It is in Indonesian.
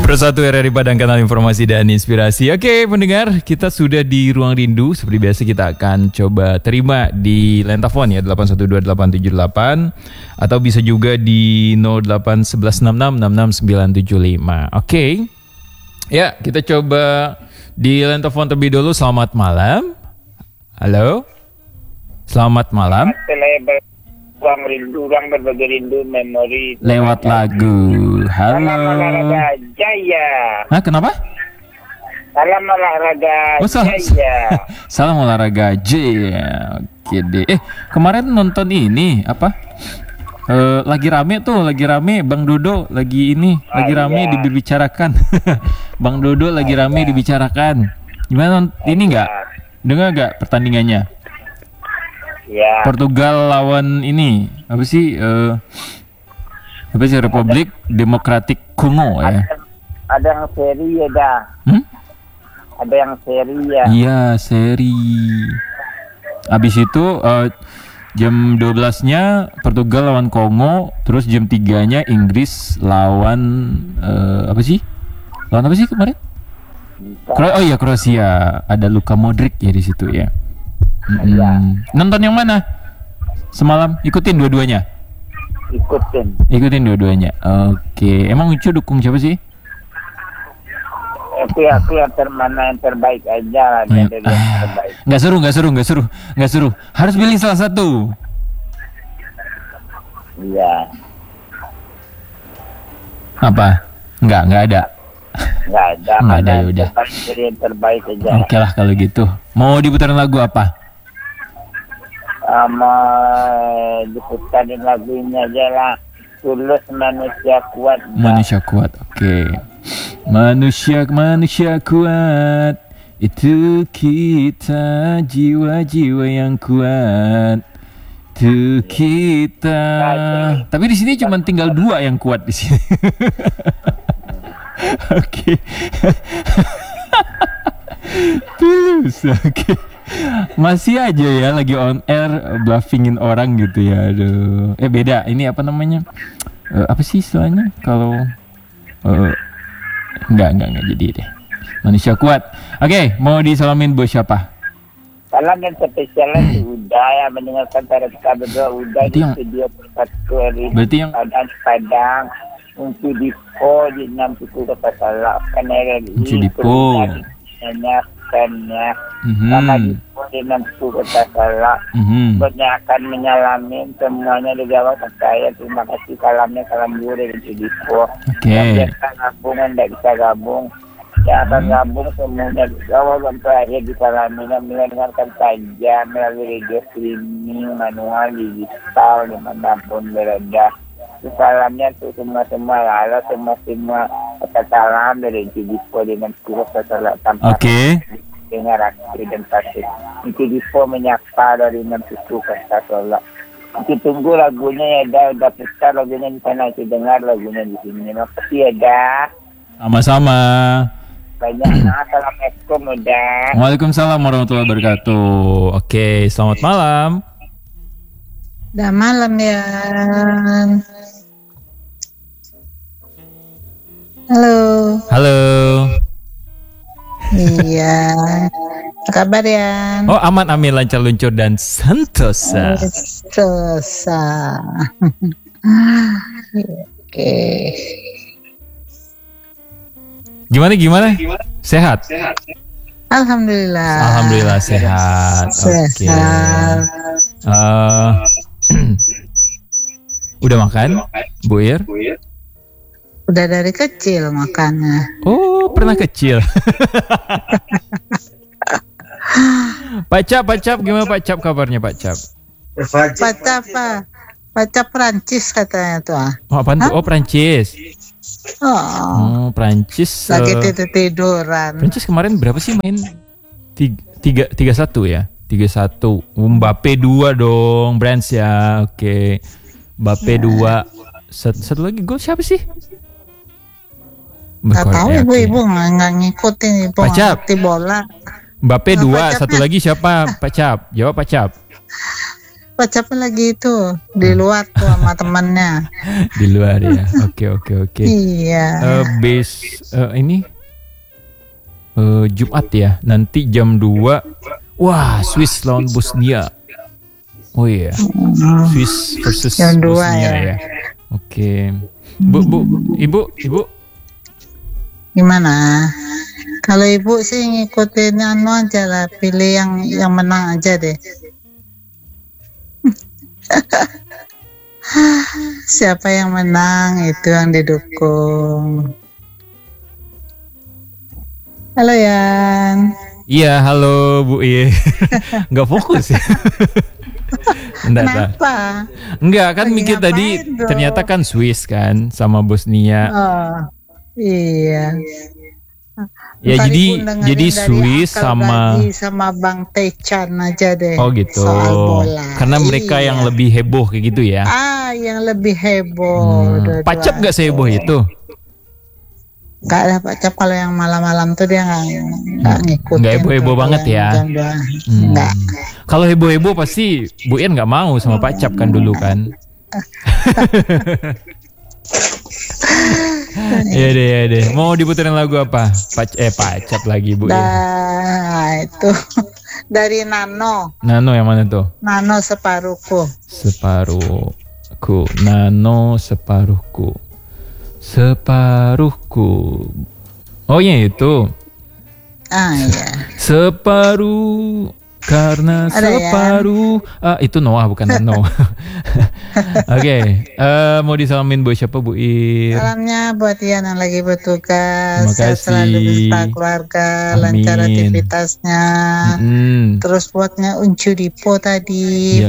101 RRI Padang, kanal informasi dan inspirasi. Oke pendengar, kita sudah di Ruang Rindu. Seperti biasa kita akan coba terima di line telepon ya 812-878 atau bisa juga di 081166669975. Oke. Ya, kita coba di line telepon terlebih dulu. Selamat malam. Halo. Selamat malam. Ruang rindu, ruang berbagi rindu, memori. Lewat lagu. Halo. Salam olahraga jaya. Hah, kenapa? Salam olahraga salam. jaya. Salam olahraga jaya. Oke deh. Kemarin nonton ini apa? Lagi rame Bang Dodo lagi ini, lagi rame iya. dibicarakan. Bang Dodo lagi rame dibicarakan. Gimana ini nggak? Dengar nggak pertandingannya? Ya. Portugal lawan ini apa sih Republik Demokratik Kongo ya? Ada yang seri ya dah. Ada yang seri ya. Iya seri. Abis itu jam 12-nya Portugal lawan Kongo, terus jam 3-nya Inggris lawan apa sih? Lawan apa sih kemarin? Oh iya Kroasia. Ada Luka Modric ya di situ ya. Nonton yang mana semalam? Ikutin dua-duanya? Ikutin dua-duanya. Oke. Emang Ucu dukung siapa sih? Aku yang terbaik aja lah. Dari yang terbaik. Nggak seru. Harus pilih salah satu. Iya. Apa? Nggak ada. Nggak ada ya udah. Jadi yang terbaik aja. Oke lah kalau gitu. Mau diputarin lagu apa? Diputarin lagunya aja lah. Tulus manusia kuat. Manusia kuat. Oke. Manusia kuat. Itu kita, jiwa-jiwa yang kuat. Itu kita. Tapi di sini cuma tinggal 2 yang kuat di sini. Oke. Tulus. Oke. Masih aja ya lagi on air bluffingin orang gitu ya. Aduh. Beda. Ini apa namanya? Apa sih istilahnya? Kalau enggak jadi deh. Manusia kuat. Oke, mau disalamin bos siapa? Salam yang spesialnya udah ya, mendengarkan kita berdua udah di studio Persatu RRI. Berarti yang Padang untuk Dipo di 6 suku kota Salak kan RRI. Dipo. Menyaksikannya sama Dipo di 6 suku kota Salak. Pokoknya akan menyalamin semuanya di jawab saya. Terima kasih salamnya, salam dulu dari Dipo. Oke. Yang biasa gabung dan tidak bisa gabung. Ya akan gabung semuanya awal sampai akhir disalamin, mendengarkan saja melalui radio streaming, manual, digital, dimanapun berada. Salamnya tuh semua lalu semua kata salam dari Dipo dengan seluruh sasaran tanpa dengar aksi dan pasif. Dipo menyapa dari 6 suku kata Solok. Kita tunggu lagunya ya, udah putar lagunya di sana, kita dengar lagunya di sini. Makasih ya dah. Sama-sama. Banyak. Assalamualaikum udah. Waalaikumsalam warahmatullahi wabarakatuh. Oke, selamat malam. Udah malam ya. Halo. Iya. Apa kabar ya? Oh aman, amin, lancar luncur dan sentosa. Oke. Gimana? Sehat? Alhamdulillah sehat. Oke. Udah makan, Bu Ir? Udah dari kecil makannya. Oh, pernah kecil. Pak Cap, gimana Pak Cap kabarnya Pak Cap? Pak Cap Prancis katanya tuh. Oh, apaan tuh? Oh, Prancis. Oh, Prancis. Lagi tiduran. Prancis kemarin berapa sih main? 3-1 ya? 3-1. Mbappe 2 dong, Brands ya. Oke. Mbappe 2. Satu lagi gol siapa sih? Gak tahu ibu nggak ngikutin, ibu ngerti bola. Mbappe 2, satu lagi siapa Pak Cap? Jawab Pak Cap. Pacap lagi itu di luar tuh sama temannya. Di luar ya. Oke. Iya. Ini Jumat ya. Nanti jam 2. Wah, Swiss lawan Bosnia. Oh iya. Swiss versus Jam 2 Bosnia ya. Oke. Ibu. Gimana? Kalau ibu sih ngikutin aja lah, pilih yang menang aja deh. Siapa yang menang itu yang didukung. Halo Yan. Iya, halo Bu Iye. Nggak fokus ya? Kenapa? Enggak kan Lagi mikir tadi ngapain dong? ternyata kan Swiss kan sama Bosnia. Oh, iya. Ya Ntar jadi Ibu dengerin dari Swiss Akal sama Bang Techan aja deh. Oh gitu. Soal bola. Karena mereka Iya. yang lebih heboh kayak gitu ya. Yang lebih heboh. Pacap nggak seheboh itu? Nggak ada Pacap, kalau yang malam-malam tuh dia nggak ngikutin. Nggak heboh-heboh tuh, banget kalau ya. yang jam 2. Nggak. Kalau heboh-heboh pasti Bu Ian nggak mau sama Pacap kan dulu kan. Ya deh. Mau diputerin lagu apa? Pacap lagi Bu Ian. Nah, itu dari Nano. Nano yang mana tuh? Nano separuhku. Nano separuhku. Oh ya itu. Iya. Separuh karena Ada ya? separuh. Itu Noah bukan Nano. Oke, mau disalamin buat siapa Bu Ir? Salamnya buat Ian yang lagi bertugas. Terima Sehat selalu kasih. beserta keluarga, Amin. lancar aktivitasnya. Terus buatnya Uncu Dipo tadi, Ya,